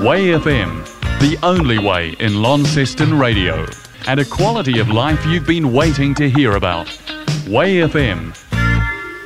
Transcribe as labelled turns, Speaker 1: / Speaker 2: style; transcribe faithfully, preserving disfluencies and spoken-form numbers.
Speaker 1: Way F M, the only way in Launceston radio, and a quality of life you've been waiting to hear about. Way F M,